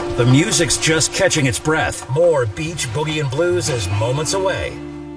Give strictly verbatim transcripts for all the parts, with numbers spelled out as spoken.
The music's just catching its breath. More Beach Boogie and Blues is moments away.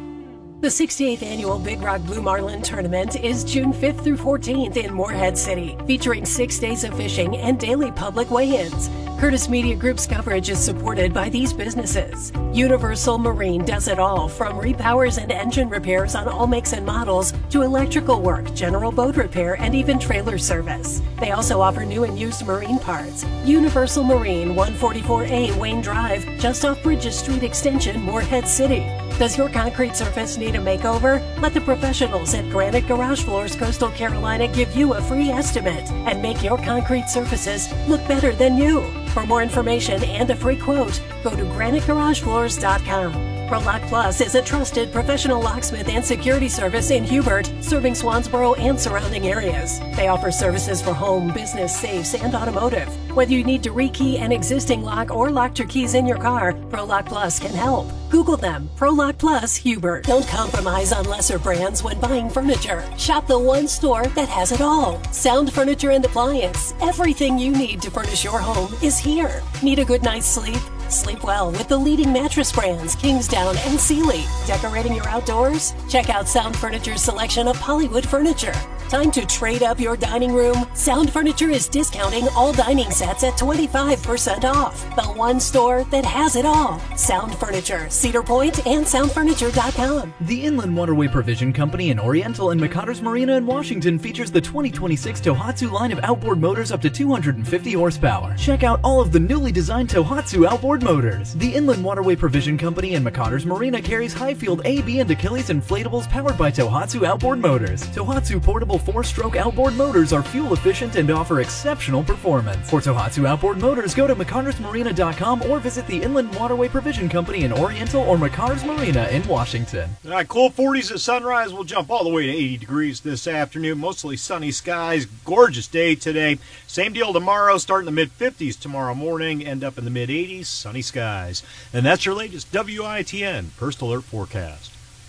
The sixty-eighth Annual Big Rock Blue Marlin Tournament is June fifth through fourteenth in Morehead City, featuring six days of fishing and daily public weigh-ins. Curtis Media Group's coverage is supported by these businesses. Universal Marine does it all, from repowers and engine repairs on all makes and models to electrical work, general boat repair, and even trailer service. They also offer new and used marine parts. Universal Marine, one forty-four A Wayne Drive, just off Bridges Street Extension, Morehead City. Does your concrete surface need a makeover? Let the professionals at Granite Garage Floors, Coastal Carolina give you a free estimate and make your concrete surfaces look better than you. For more information and a free quote, go to granite garage floors dot com. ProLock Plus is a trusted professional locksmith and security service in Hubert, serving Swansboro and surrounding areas. They offer services for home, business, safes, and automotive. Whether you need to rekey an existing lock or locked your keys in your car, ProLock Plus can help. Google them, ProLock Plus Hubert. Don't compromise on lesser brands when buying furniture. Shop the one store that has it all. Sound Furniture and Appliance. Everything you need to furnish your home is here. Need a good night's sleep? Sleep well with the leading mattress brands, Kingsdown and Sealy. Decorating your outdoors? Check out Sound Furniture's selection of Hollywood furniture. Time to trade up your dining room? Sound Furniture is discounting all dining sets at twenty-five percent off. The one store that has it all. Sound Furniture, Cedar Point, and sound furniture dot com. The Inland Waterway Provision Company in Oriental and McCotters Marina in Washington features the twenty twenty-six Tohatsu line of outboard motors up to two hundred fifty horsepower. Check out all of the newly designed Tohatsu outboard motors. The Inland Waterway Provision Company in McCotters Marina carries Highfield A, B, and Achilles inflatables powered by Tohatsu outboard motors. Tohatsu portable four-stroke outboard motors are fuel efficient and offer exceptional performance. For Tohatsu outboard motors, go to mccotters marina dot com or visit the Inland Waterway Provision Company in Oriental or McCotters Marina in Washington. All right, cool forties at sunrise. We'll jump all the way to eighty degrees this afternoon. Mostly sunny skies. Gorgeous day today. Same deal tomorrow. Start in the mid fifties tomorrow morning. End up in the mid eighties. Sunny skies. And that's your latest W I T N First Alert forecast.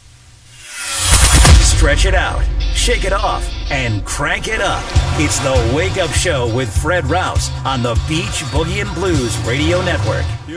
Stretch it out, shake it off, and crank it up. It's the Wake Up Show with Fred Rouse on the Beach Boogie and Blues Radio Network.